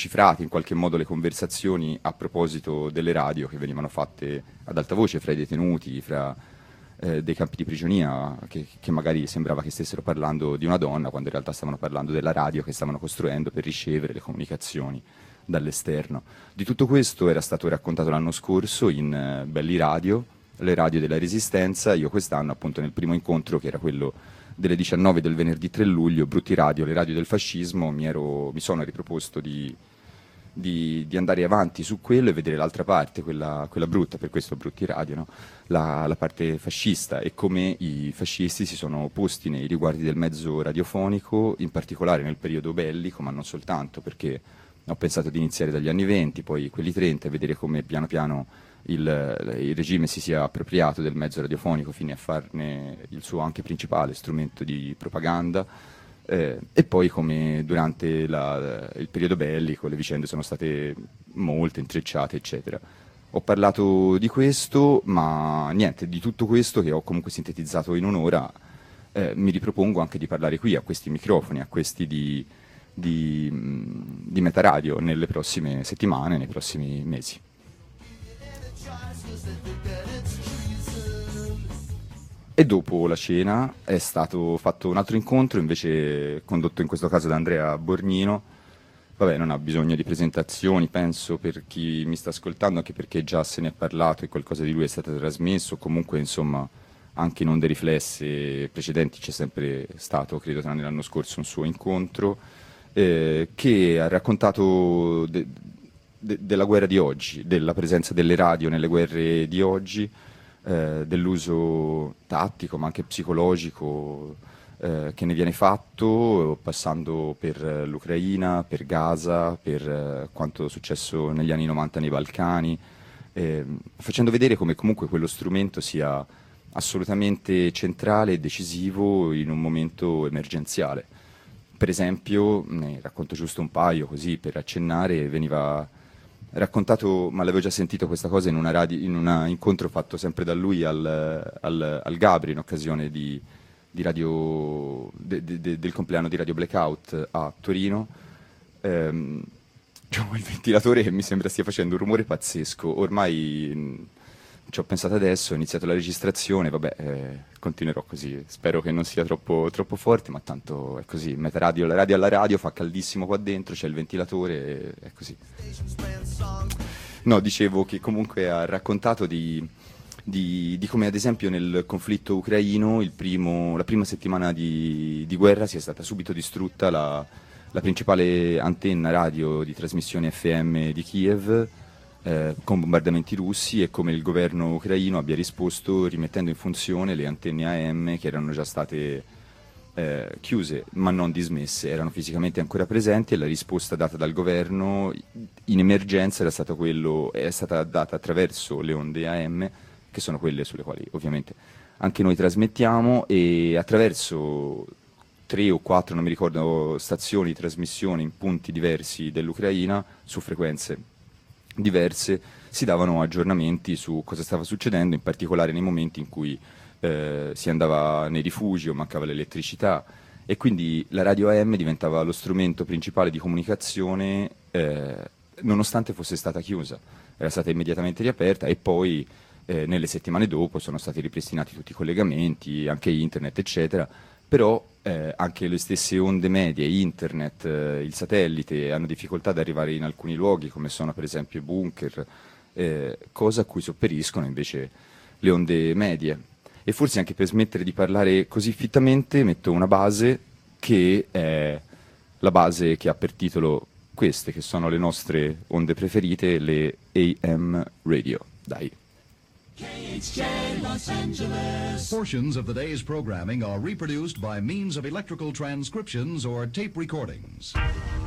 cifrate in qualche modo le conversazioni a proposito delle radio che venivano fatte ad alta voce fra i detenuti, fra dei campi di prigionia, che magari sembrava che stessero parlando di una donna, quando in realtà stavano parlando della radio che stavano costruendo per ricevere le comunicazioni dall'esterno. Di tutto questo era stato raccontato l'anno scorso in Belli Radio, le radio della Resistenza. Io quest'anno, appunto, nel primo incontro, che era quello delle 19 del venerdì 3 luglio, Brutti Radio, le radio del fascismo, mi sono riproposto di andare avanti su quello e vedere l'altra parte, quella brutta, per questo Brutti Radio, no? La parte fascista, e come i fascisti si sono opposti nei riguardi del mezzo radiofonico, in particolare nel periodo bellico, ma non soltanto, perché ho pensato di iniziare dagli anni 20, poi quelli 30, e vedere come piano piano il regime si sia appropriato del mezzo radiofonico fino a farne il suo anche principale strumento di propaganda, e poi come durante il periodo bellico le vicende sono state molto intrecciate, eccetera. Ho parlato di questo, ma niente, di tutto questo che ho comunque sintetizzato in un'ora, mi ripropongo anche di parlare qui a questi microfoni, a questi di Metaradio, nelle prossime settimane, nei prossimi mesi. E dopo la cena è stato fatto un altro incontro, invece condotto in questo caso da Andrea Borgnino. Vabbè, non ha bisogno di presentazioni, penso, per chi mi sta ascoltando, anche perché già se ne è parlato e qualcosa di lui è stato trasmesso. Comunque, insomma, anche in onde riflesse precedenti c'è sempre stato, credo tranne l'anno scorso, un suo incontro, che ha raccontato della guerra di oggi, della presenza delle radio nelle guerre di oggi, dell'uso tattico ma anche psicologico che ne viene fatto, passando per l'Ucraina, per Gaza, per quanto successo negli anni 90 nei Balcani, facendo vedere come comunque quello strumento sia assolutamente centrale e decisivo in un momento emergenziale. Per esempio, ne racconto giusto un paio così per accennare, veniva raccontato, ma l'avevo già sentito questa cosa in un incontro fatto sempre da lui al Gabri in occasione del compleanno di Radio Blackout a Torino. Il ventilatore che mi sembra stia facendo un rumore pazzesco. Ormai ci ho pensato adesso, ho iniziato la registrazione, vabbè, continuerò così. Spero che non sia troppo forte, ma tanto è così. Metaradio, la radio alla radio, fa caldissimo qua dentro, c'è il ventilatore, è così. No, dicevo che comunque ha raccontato di come ad esempio nel conflitto ucraino la prima settimana di guerra sia stata subito distrutta la principale antenna radio di trasmissione FM di Kiev, con bombardamenti russi, e come il governo ucraino abbia risposto rimettendo in funzione le antenne AM che erano già state chiuse ma non dismesse, erano fisicamente ancora presenti, e la risposta data dal governo in emergenza è stata data attraverso le onde AM, che sono quelle sulle quali ovviamente anche noi trasmettiamo, e attraverso 3 o 4, non mi ricordo, stazioni di trasmissione in punti diversi dell'Ucraina su frequenze diverse si davano aggiornamenti su cosa stava succedendo, in particolare nei momenti in cui si andava nei rifugi o mancava l'elettricità, e quindi la radio AM diventava lo strumento principale di comunicazione nonostante fosse stata chiusa. Era stata immediatamente riaperta, e poi nelle settimane dopo sono stati ripristinati tutti i collegamenti, anche internet, eccetera. Però anche le stesse onde medie, internet, il satellite hanno difficoltà ad arrivare in alcuni luoghi, come sono per esempio i bunker, cosa a cui sopperiscono invece le onde medie. E forse anche per smettere di parlare così fittamente metto una base che è la base che ha per titolo queste, che sono le nostre onde preferite, le AM Radio. Dai. KHJ Los Angeles. Portions of the day's programming are reproduced by means of electrical transcriptions or tape recordings.